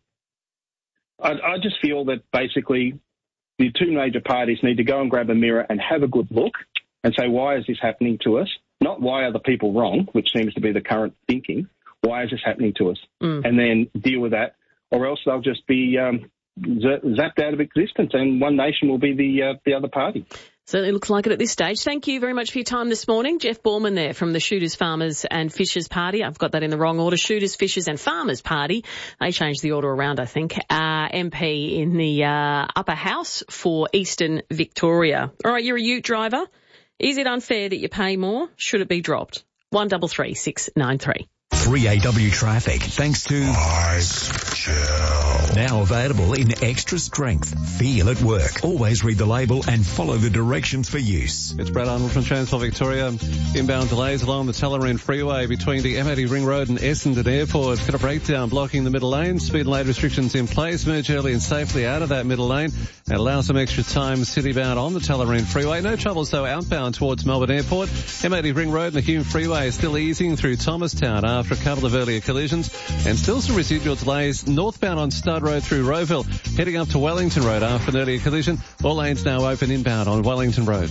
I, I just feel that basically the two major parties need to go and grab a mirror and have a good look and say, why is this happening to us? Not why are the people wrong, which seems to be the current thinking. Why is this happening to us? Mm. And then deal with that, or else they'll just be um, zapped out of existence and One Nation will be the uh, the other party. Certainly looks like it at this stage. Thank you very much for your time this morning. Jeff Borman there from the Shooters, Farmers and Fishers Party. I've got that in the wrong order. Shooters, Fishers and Farmers Party. They changed the order around, I think. Uh, M P in the uh, upper house for Eastern Victoria. All right, you're a ute driver. Is it unfair that you pay more? Should it be dropped? one double three six nine three. Free A W traffic thanks to Ice Gel. Now available in extra strength. Feel at work. Always read the label and follow the directions for use. It's Brad Arnold from Transport Victoria. Inbound delays along the Tullamarine Freeway between the M eighty Ring Road and Essendon Airport. Got a breakdown blocking the middle lane. Speed and lane restrictions in place. Merge early and safely out of that middle lane and allow some extra time citybound on the Tullamarine Freeway. No troubles though outbound towards Melbourne Airport. M eighty Ring Road and the Hume Freeway is still easing through Thomastown after a couple of earlier collisions, and still some residual delays northbound on Stud Road through Rowville, heading up to Wellington Road after an earlier collision. All lanes now open inbound on Wellington Road.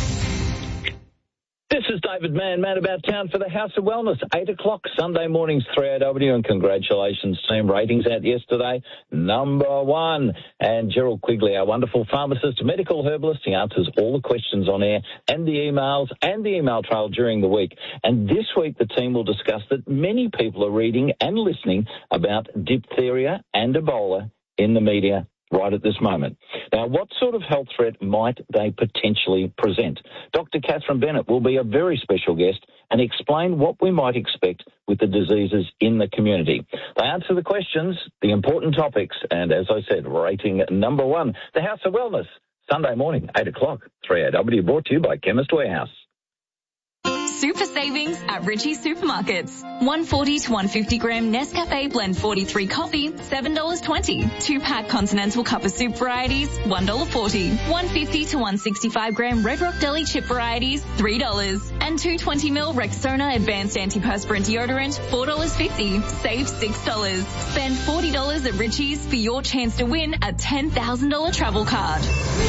This is David Mann, Man About Town for the House of Wellness. eight o'clock Sunday mornings, three A W, and congratulations team. Ratings out yesterday, number one. And Gerald Quigley, our wonderful pharmacist, medical herbalist, he answers all the questions on air and the emails and the email trail during the week. And this week the team will discuss that many people are reading and listening about diphtheria and Ebola in the media right at this moment. Now, what sort of health threat might they potentially present? Doctor Catherine Bennett will be a very special guest and explain what we might expect with the diseases in the community. They answer the questions, the important topics, and as I said, rating number one, the House of Wellness, Sunday morning, eight o'clock, three A W, brought to you by Chemist Warehouse. Super savings at Ritchie's Supermarkets. one forty to one fifty gram Nescafe Blend forty-three coffee, seven dollars twenty. Two pack Continental Cup of Soup varieties, one dollar forty. one fifty to one sixty-five gram Red Rock Deli Chip varieties, three dollars. And two twenty mil Rexona Advanced Antiperspirant Deodorant, four dollars fifty. Save six dollars. Spend forty dollars at Ritchie's for your chance to win a ten thousand dollars travel card.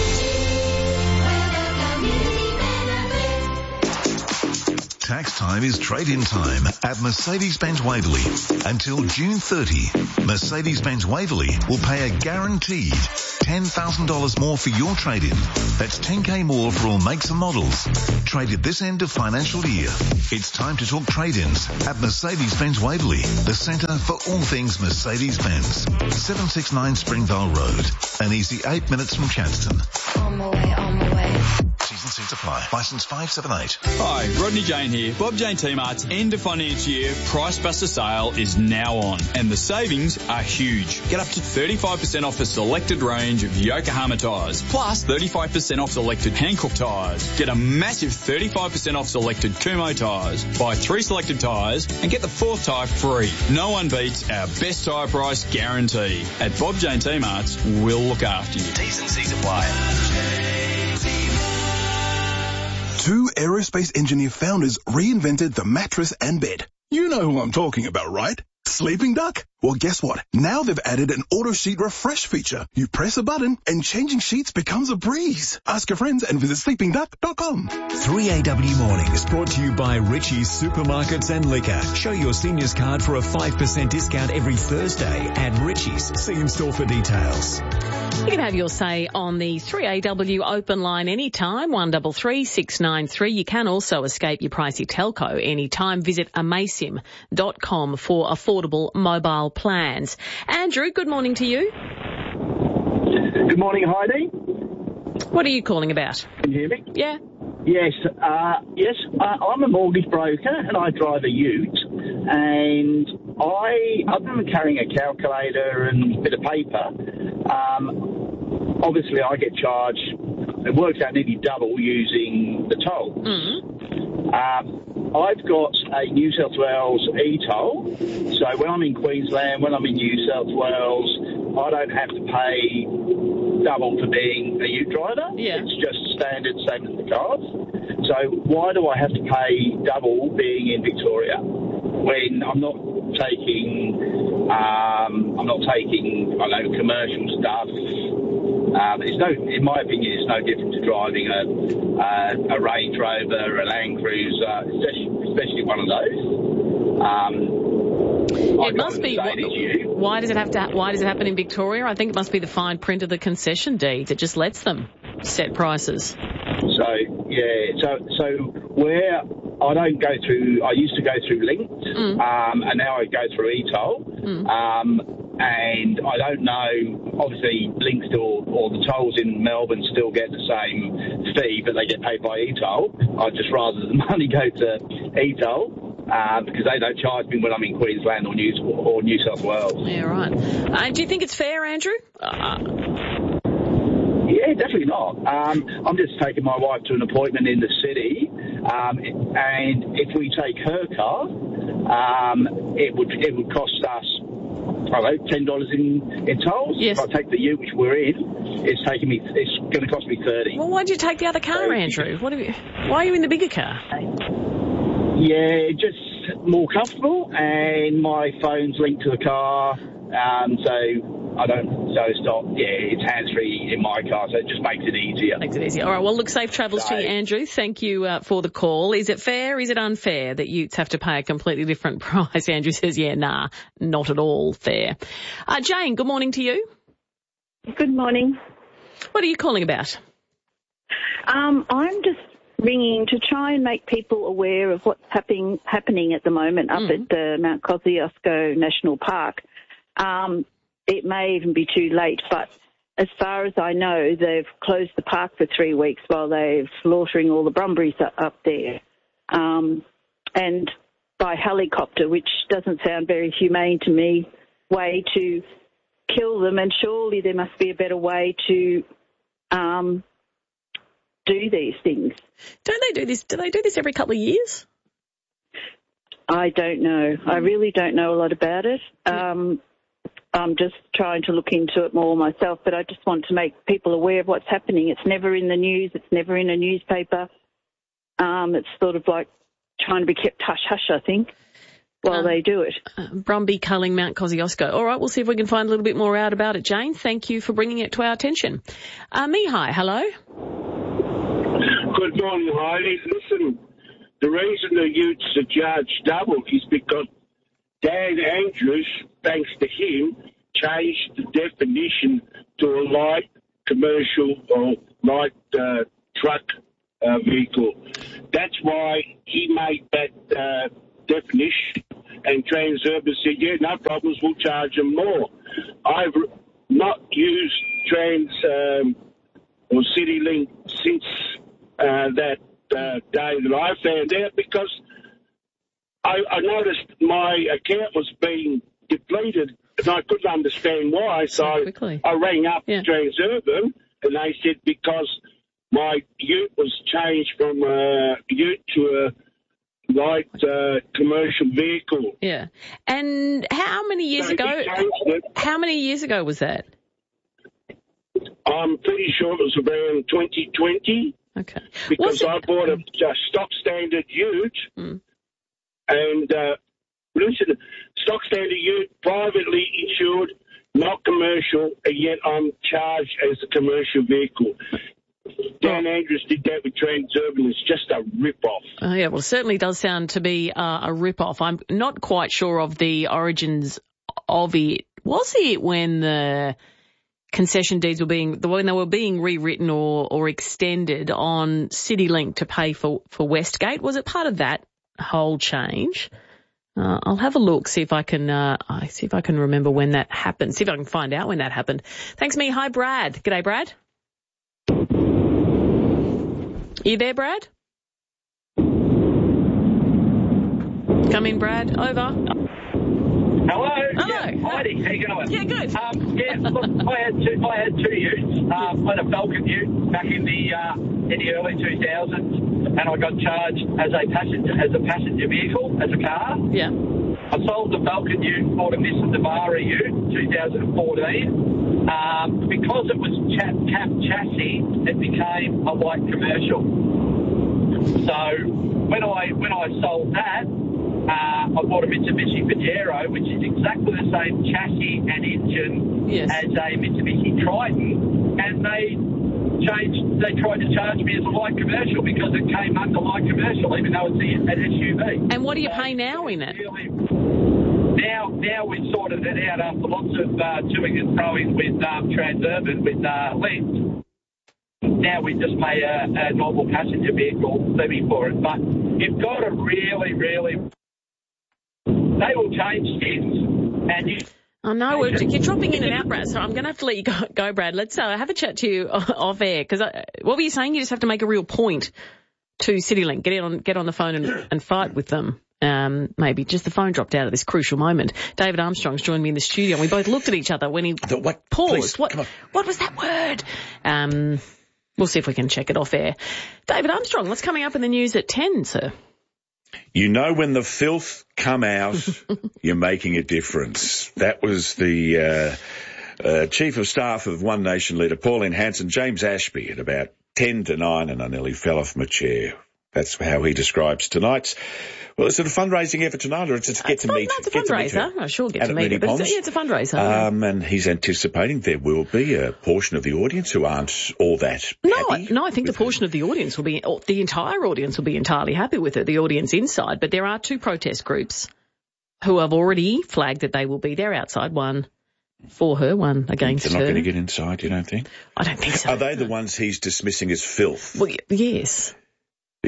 Tax time is trade-in time at Mercedes-Benz Waverley. Until June thirtieth, Mercedes-Benz Waverley will pay a guaranteed ten thousand dollars more for your trade-in. That's ten K more for all makes and models. Traded this end of financial year. It's time to talk trade-ins at Mercedes-Benz Waverley, the centre for all things Mercedes-Benz. seven sixty-nine Springvale Road. An easy eight minutes from Chadstone. On my way, on my way. T's and C's apply. Licence five seven eight. Hi, Rodney Jane here. Bob Jane T-Mart's end of financial year Price Buster sale is now on, and the savings are huge. Get up to thirty-five percent off a selected range of Yokohama tyres, plus thirty-five percent off selected Hankook tyres. Get a massive thirty-five percent off selected Kumho tyres. Buy three selected tyres and get the fourth tyre free. No one beats our best tyre price guarantee. At Bob Jane T-Mart's, we'll look after you. T's and C's apply. Two aerospace engineer founders reinvented the mattress and bed. You know who I'm talking about, right? Sleeping Duck? Well, guess what? Now they've added an auto sheet refresh feature. You press a button and changing sheets becomes a breeze. Ask your friends and visit sleeping duck dot com. three A W Mornings brought to you by Ritchie's Supermarkets and Liquor. Show your seniors card for a five percent discount every Thursday at Ritchie's. See in store for details. You can have your say on the three A W open line anytime, one three three, six nine three. You can also escape your pricey telco anytime. Visit amaysim dot com for affordable mobile plans. Andrew, good morning to you. Good morning, Heidi. What are you calling about? Can you hear me? Yeah. Yes, uh, yes, uh, I'm a mortgage broker and I drive a ute, and I, other than carrying a calculator and a bit of paper, um, obviously I get charged, it works out nearly double using the toll. Mm-hmm. Um, I've got a New South Wales e-toll, so when I'm in Queensland, when I'm in New South Wales, I don't have to pay double for being a ute driver. Yeah. It's just standard, same as the cars. So why do I have to pay double being in Victoria when I'm not taking, um, I'm not taking, I know, commercial stuff? Um, it's no, in my opinion, it's no different to driving a, uh, a Range Rover, a Land Cruiser, especially, especially one of those. Um, it must be. What, why does it have to? Why does it happen in Victoria? I think it must be the fine print of the concession deeds. It just lets them set prices. So yeah, so so where I don't go through, I used to go through Linked, mm. um, and now I go through e-toll. Mm. Um, And I don't know, obviously, Links or, or the tolls in Melbourne still get the same fee, but they get paid by e-toll. I'd just rather the money go to e-toll uh, because they don't charge me when I'm in Queensland or New, or New South Wales. Yeah, right. Uh, do you think it's fair, Andrew? Uh... Yeah, definitely not. Um, I'm just taking my wife to an appointment in the city, um, and if we take her car, um, it would it would cost us, I don't know, ten dollars in, in tolls. Yes. If I take the ute, which we're in, it's taking me, it's going to cost me thirty. Well, why did you take the other car, so, Andrew? What have you, why are you in the bigger car? Yeah, just more comfortable, and my phone's linked to the car, um, so I don't, so it's not, yeah, it's hands-free in my car, so it just makes it easier. Makes it easier. All right, well, look, safe travels so, to you, Andrew. Thank you uh, for the call. Is it fair, is it unfair that utes have to pay a completely different price? Andrew says, yeah, nah, not at all fair. Uh, Jane, good morning to you. Good morning. What are you calling about? Um, I'm just ringing to try and make people aware of what's happening happening at the moment up mm. at the Mount Kosciuszko National Park. Um, it may even be too late, but as far as I know, they've closed the park for three weeks while they're slaughtering all the Brumbies up there. Um, and by helicopter, which doesn't sound very humane to me, way to kill them. And surely there must be a better way to um, do these things. Don't they do this? Do they do this every couple of years? I don't know. I really don't know a lot about it. Um, I'm just trying to look into it more myself, but I just want to make people aware of what's happening. It's never in the news. It's never in a newspaper. Um, it's sort of like trying to be kept hush-hush, I think, while um, they do it. Uh, Brumby culling Mount Kosciuszko. All right, we'll see if we can find a little bit more out about it, Jane. Thank you for bringing it to our attention. Uh, Mihai, hello. Good morning, Heidi. Listen, the reason the Utes are charged double is because Dan Andrews, thanks to him, changed the definition to a light commercial or light uh, truck uh, vehicle. That's why he made that uh, definition, and Transurban said, yeah, no problems, we'll charge them more. I've not used Trans um, or CityLink since uh, that uh, day that I found out, because I, I noticed my account was being depleted and I couldn't understand why. So I, I rang up yeah. Transurban and they said because my ute was changed from a ute to a light uh, commercial vehicle. Yeah. And how many years so ago? How many years ago was that? I'm pretty sure it was around twenty twenty. Okay. Because I bought a, a stock standard ute. Mm. And, uh, listen, stock standard ute, privately insured, not commercial, and yet I'm charged as a commercial vehicle. Dan Andrews did that with Transurban. It's just a rip-off. Oh, yeah, well, it certainly does sound to be uh, a rip-off. I'm not quite sure of the origins of it. Was it when the concession deeds were being, when they were being rewritten or, or extended on CityLink to pay for, for Westgate? Was it part of that whole change? Uh, I'll have a look, see if I can, uh, see if I can remember when that happened, see if I can find out when that happened. Thanks, me. Hi, Brad. G'day, Brad. You there, Brad? Come in, Brad. Over. Hello. Hello. Yeah, Heidi, how you going? Yeah, good. Um, yeah, look, I had two, I had two utes. Um, I had a Falcon ute back in the uh, in the early two thousands, and I got charged as a passenger as a passenger vehicle, as a car. Yeah. I sold the Falcon ute, bought a Nissan Navara ute, two thousand fourteen. Um, because it was cap, cap chassis, it became a light commercial. So when I when I sold that. Uh, I bought a Mitsubishi Pajero, which is exactly the same chassis and engine yes. as a Mitsubishi Triton, and they changed. They tried to charge me as a light commercial because it came under light commercial, even though it's an S U V. And what do you so pay now in it? Really, now, now we've sorted it out after lots of uh, toing and froing with um, Transurban, with uh, Link. Now we just pay a, a normal passenger vehicle levy for it, but you've got to really, really. They will change things, and you... Oh, no, we're, you're dropping in and out, Brad, so I'm going to have to let you go, go Brad. Let's uh, have a chat to you off air, because what were you saying? You just have to make a real point to CityLink. Get on get on the phone and, and fight with them. Um, maybe just the phone dropped out at this crucial moment. David Armstrong's joined me in the studio, and we both looked at each other when he the what? paused. Please, what, what was that word? Um, we'll see if we can check it off air. David Armstrong, what's coming up in the news at ten, sir? You know when the filth come out, you're making a difference. That was the uh, uh, Chief of Staff of One Nation leader, Pauline Hanson, James Ashby, at about ten to nine, and I nearly fell off my chair. That's how he describes tonight's. Well, is it a fundraising effort tonight, or is it to get to meet? No, it's a fundraiser. I sure get to meet her, but it's, yeah, it's a fundraiser. Um, and he's anticipating there will be a portion of the audience who aren't all that No, happy no, I think the portion of the audience will be, or the entire audience will be entirely happy with it, the audience inside. But there are two protest groups who have already flagged that they will be there outside, one for her, one against her. They're not going to get inside, you don't think? I don't think so. Are they the ones he's dismissing as filth? Well, yes.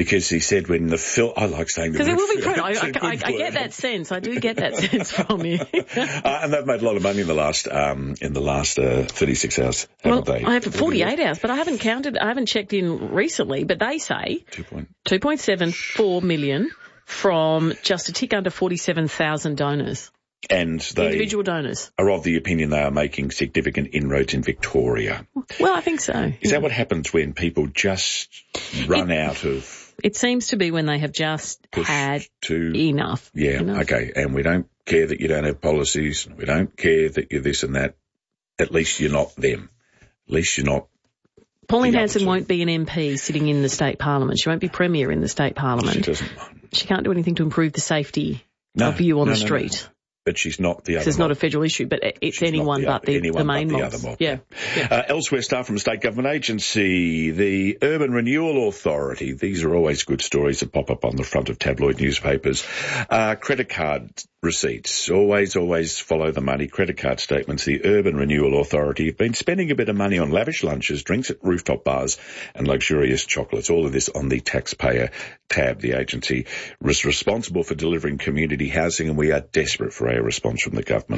because he said when the film, I like saying the Because it word will be film. prudent. I, It's a I, good I, I get word. that sense. I do get that sense. I do get that sense from you. uh, and they've made a lot of money in the last um, in the last uh, thirty-six hours, haven't they? Um, in the last um, in the last uh, thirty-six hours, haven't well, they? I have forty-eight hours, but I haven't counted. I haven't checked in recently. But they say two point seven four million from just a tick under forty-seven thousand donors. And they individual donors are of the opinion they are making significant inroads in Victoria. Well, I think so. Is that what happens when people just run it, out of... It seems to be when they have just had to, enough. Yeah, enough. okay. And we don't care that you don't have policies. We don't care that you're this and that. At least you're not them. At least you're not... Pauline Hanson won't be an M P sitting in the state parliament. She won't be premier in the state parliament. She doesn't. She can't do anything to improve the safety no, of you on no, the no, street. No, no. But she's not the other It's mob. not a federal issue, but it's She's anyone the but other, the, anyone the main but the mobs. other mob. Yeah. yeah. Uh, elsewhere, staff from State Government Agency, the Urban Renewal Authority. These are always good stories that pop up on the front of tabloid newspapers. Uh, credit card receipts. Always, always follow the money. Credit card statements. The Urban Renewal Authority have been spending a bit of money on lavish lunches, drinks at rooftop bars and luxurious chocolates. All of this on the taxpayer tab. The agency was responsible for delivering community housing, and we are desperate for a response from the government.